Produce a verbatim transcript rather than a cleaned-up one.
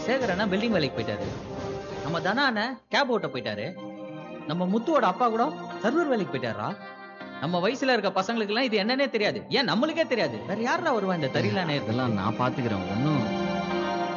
சேகர் அண்ணா building வேலைக்கு போயிட்டாரு. நம்ம தனா அண்ணன் கேப் ஓட்ட போயிட்டாரு. நம்ம முத்துவோட அப்பா கூட சர்வர் வேலைக்கு போயிட்டாரா? நம்ம வயசுல இருக்க பசங்களுக்கு எல்லாம் இது என்னன்னே தெரியாது. ஏன் நம்மளுக்கே தெரியாது. வேற யாரா வருவா இந்த தரியிலானே? இதெல்லாம் நான் பாத்துக்கிறேன். ஒன்னும்